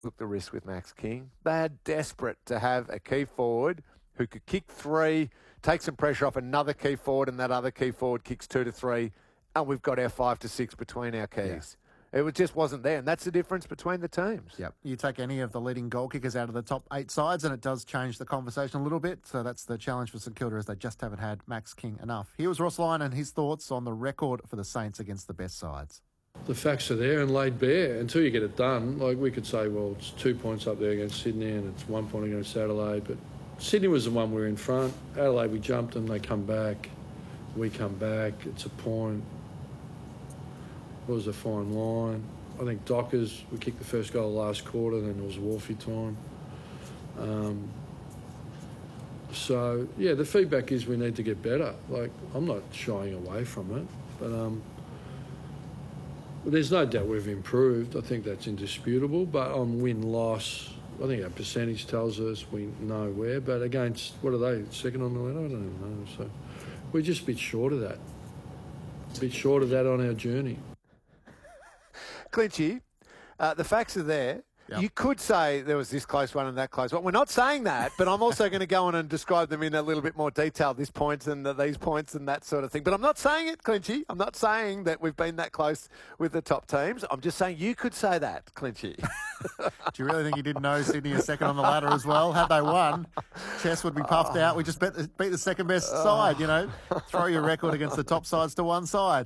took the risk with Max King. They're desperate to have a key forward who could kick 3, take some pressure off another key forward, and that other key forward kicks 2 to 3, and we've got our 5 to 6 between our keys. It just wasn't there, and that's the difference between the teams. Yep. You take any of the leading goal kickers out of the top 8 sides, and it does change the conversation a little bit. So that's the challenge for St Kilda, as they just haven't had Max King enough. Here was Ross Lyon and his thoughts on the record for the Saints against the best sides. The facts are there and laid bare. Until you get it done, like we could say, well, it's 2 points up there against Sydney and it's 1 point against Adelaide. But Sydney was the one we were in front. Adelaide, we jumped them, they come back. We come back, it's a point. It was a fine line. I think Dockers, we kicked the first goal last quarter, then it was Wolfie time. So, yeah, the feedback is we need to get better. Like, I'm not shying away from it, but there's no doubt we've improved. I think that's indisputable. But on win-loss, I think our percentage tells us we know where. But against, what are they, second on the ladder? I don't even know. So we're just a bit short of that. A bit short of that on our journey. Clinchy, the facts are there. Yep. You could say there was this close one and that close one. We're not saying that, but I'm also going to go on and describe them in a little bit more detail, this points and these points and that sort of thing. But I'm not saying it, Clinchy. I'm not saying that we've been that close with the top teams. I'm just saying you could say that, Clinchy. Do you really think you didn't know Sydney is second on the ladder as well? Had they won, Chess would be puffed out. We just beat the second best side, you know. Throw your record against the top sides to one side.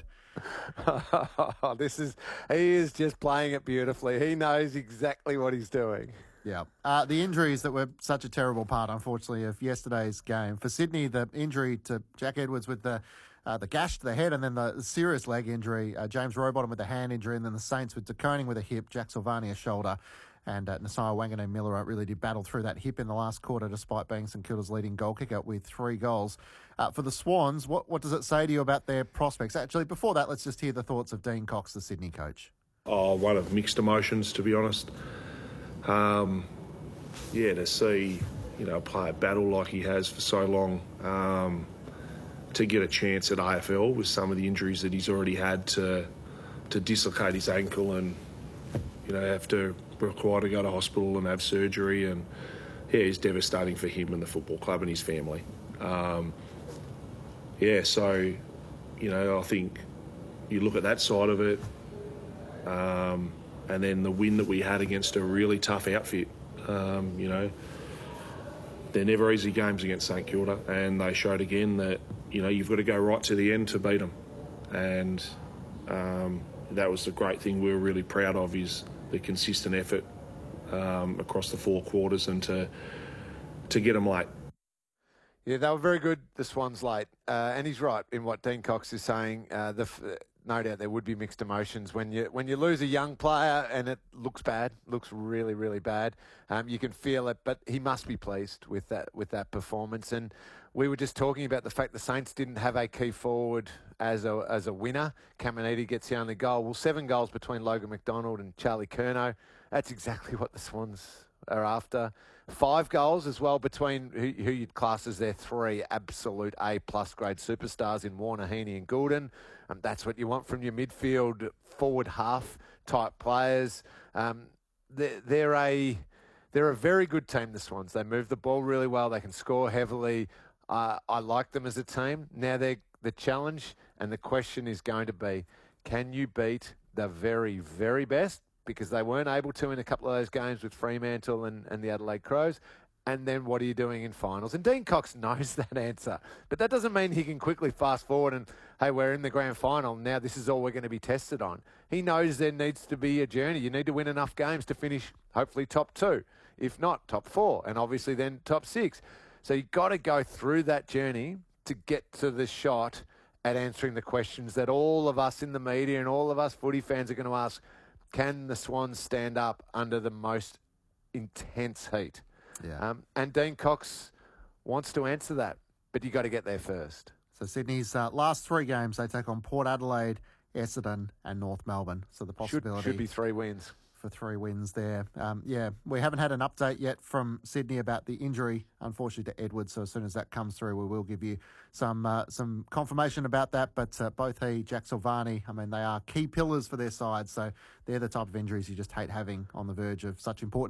He is just playing it beautifully. He knows exactly what he's doing. Yeah. The injuries that were such a terrible part, unfortunately, of yesterday's game. For Sydney, the injury to Jack Edwards with the gash to the head, and then the serious leg injury, James Rowbottom with the hand injury, and then the Saints with De Koning with a hip, Jack Silvani a shoulder, and Nasiah Wanganeen-Miller really did battle through that hip in the last quarter, despite being St Kilda's leading goal kicker with 3 goals. For the Swans, what does it say to you about their prospects? Actually, before that, let's just hear the thoughts of Dean Cox, the Sydney coach. Oh, one of mixed emotions, to be honest. To see, a player battle like he has for so long, to get a chance at AFL with some of the injuries that he's already had, to dislocate his ankle and, have to require to go to hospital and have surgery, and it's devastating for him and the football club and his family. I think you look at that side of it, and then the win that we had against a really tough outfit. They're never easy games against St Kilda, and they showed again that, you've got to go right to the end to beat them. And that was the great thing we were really proud of, is the consistent effort across the 4 quarters, and to get them late. Yeah, they were very good, the Swans, late. And he's right in what Dean Cox is saying. No doubt there would be mixed emotions when you lose a young player and it looks bad, looks really, really bad. You can feel it, but he must be pleased with that performance. And we were just talking about the fact the Saints didn't have a key forward as a winner. Caminiti gets the only goal. Well, 7 goals between Logan McDonald and Charlie Curnow. That's exactly what the Swans are after. 5 goals as well between who you'd class as their 3 absolute A-plus grade superstars in Warner, Heaney and Goulden. That's what you want from your midfield, forward half type players. They're a very good team, the Swans. They move the ball really well. They can score heavily. I like them as a team. Now the challenge and the question is going to be, can you beat the very, very best? Because they weren't able to in a couple of those games with Fremantle and the Adelaide Crows. And then what are you doing in finals? And Dean Cox knows that answer. But that doesn't mean he can quickly fast forward and, hey, we're in the grand final. Now this is all we're going to be tested on. He knows there needs to be a journey. You need to win enough games to finish, hopefully, top 2. If not, top 4. And obviously then top 6. So you've got to go through that journey to get to the shot at answering the questions that all of us in the media and all of us footy fans are going to ask. Can the Swans stand up under the most intense heat? Yeah. And Dean Cox wants to answer that, but you got to get there first. So Sydney's last 3 games, they take on Port Adelaide, Essendon and North Melbourne. So the possibility should be 3 wins. For 3 wins there. We haven't had an update yet from Sydney about the injury, unfortunately, to Edwards. So as soon as that comes through, we will give you some confirmation about that. But both Jack Silvani, they are key pillars for their side. So they're the type of injuries you just hate having on the verge of such important